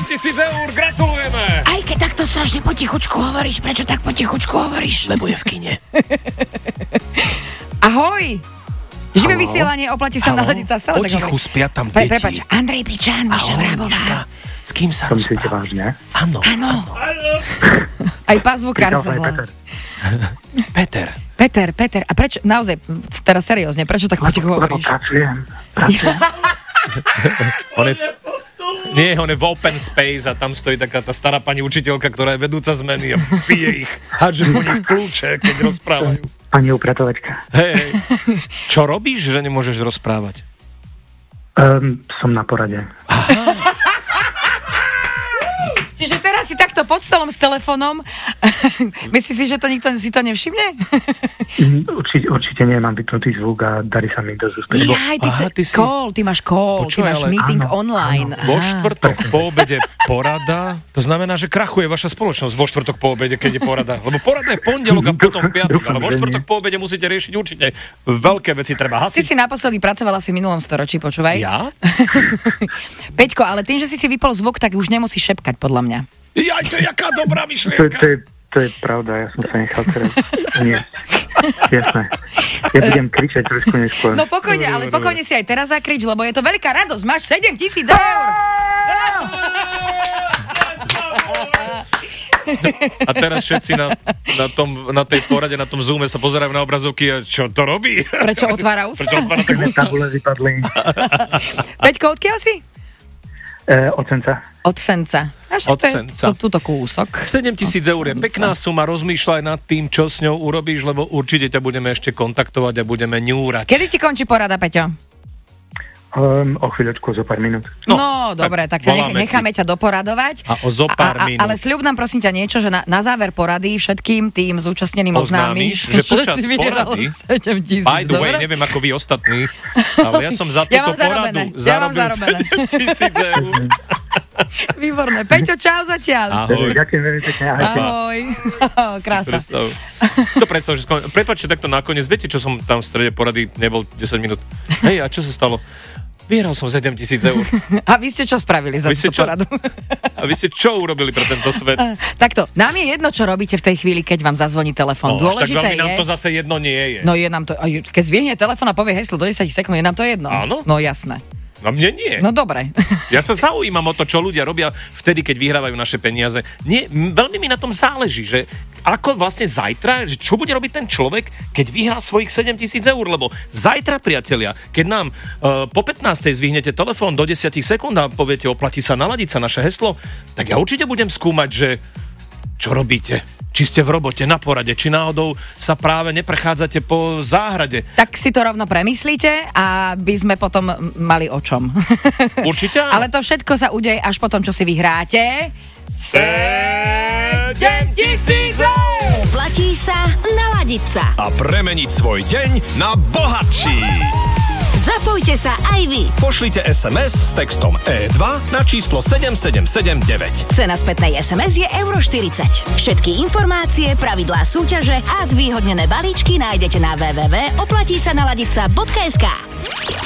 7000 eur, gratulujeme! Aj keď takto strašne potichučku hovoríš, prečo tak potichučku hovoríš? Lebo je v kine. Ahoj! Živé vysielanie, oplatí sa naladiť sa stále. Potichu spia tam deti. Prepáč, Andrej Pičán, Miša Vrabová. S kým sa rozprávaš? Áno. Aj pazvukár sa hlas. Peter. A prečo, naozaj, teraz seriózne, prečo tak potichu hovoríš? Pracujem. On je v open space a tam stojí taká tá stará pani učiteľka, ktorá je vedúca zmeny a pije ich. Hádže po nich kľúče, keď rozprávajú. Pani upratovačka. Hej. Čo robíš, že nemôžeš rozprávať? Som na porade. Čiže teraz si takto pod stolom s telefónom. Myslíš si, že to nikto si to nevšimne? Určite nie, mám vypnutý zvuk a darí sa mi dosť úspešne. Ty máš call, ty máš meeting online. Vo štvrtok po obede porada, to znamená, že krachuje vaša spoločnosť vo štvrtok po obede, keď je porada. Lebo porada je pondelok a potom v piatok, ale vo štvrtok po obede musíte riešiť určite veľké veci, treba hasiť. Ty si naposledy pracovala v minulom storočí, počúvaj. Ja? Peťko, ale tým, že si vypol zvuk, tak už nemusíš šepkať, podľa mňa. Jaj, to je jaká dobrá myšlienka. To je pravda, ja som sa nechal teraz. Nie. Jasné. Ja budem kričať trošku neskôr. No pokojne, ale pokojne si aj teraz zakrič, lebo je to veľká radosť. Máš 7 000 eur. A teraz všetci na tej porade, na tom Zoome sa pozerajú na obrazovky a čo to robí? Prečo otvára ústa? Tabule vypadli. Peťko, odkiaľ si? Od Senca. Od Senca. Od Senca. Túto kúsok. 7 000 eur je pekná suma, rozmýšľaj nad tým, čo s ňou urobíš, lebo určite ťa budeme ešte kontaktovať a budeme ňúrať. Kedy ti končí porada, Peťo? O chvíľočku, zo pár minút. No dobre, tak necháme ťa doporadovať. A o zo pár minút. Ale sľub nám prosím ťa niečo, že na záver porady všetkým tým zúčastneným oznámiš, že počas si porady, 7 000, by the way, neviem ako vy ostatní, ale ja som za túto poradu zarobil 7 000 eur. Výborné. Peťo, čau zatiaľ. Ahoj. Ďakujem veľmi pekne. Ahoj. Krása. Predstav, že prepáčte takto nakoniec. Viete, čo som tam v strede porady nebol 10 minút. Hej, a čo sa stalo? Vyhral som 7 000 eur. A vy ste čo spravili za túto poradu? A vy ste čo urobili pre tento svet? Takto, nám je jedno, čo robíte v tej chvíli, keď vám zazvoní telefón. Dôležité tak nám to zase jedno nie je. No je nám to, keď zvihne telefón a povie heslo do 10 sekúnd, je nám to jedno. Áno? No jasné. No mne nie. No dobre. Ja sa zaujímam o to, čo ľudia robia vtedy, keď vyhrávajú naše peniaze. Nie, veľmi mi na tom záleží, že ako vlastne zajtra, že čo bude robiť ten človek, keď vyhrá svojich 7 000 eur, lebo zajtra, priatelia, keď nám po 15. zvihnete telefón do 10 sekúnd a poviete, oplatí sa naladiť sa naše heslo, tak ja určite budem skúmať, že čo robíte. Či ste v robote, na porade, či náhodou sa práve neprechádzate po záhrade. Tak si to rovno premyslíte, aby sme potom mali o čom. Určite? Ale to všetko sa udeje až potom, čo si vyhráte. 7 000 eur! Oplatí sa naladiť sa. A premeniť svoj deň na bohatší. Zapojte sa aj vy. Pošlite SMS s textom E2 na číslo 7779. Cena spätnej SMS je €40. Všetky informácie, pravidlá súťaže a zvýhodnené balíčky nájdete na www.oplatísanaladica.sk.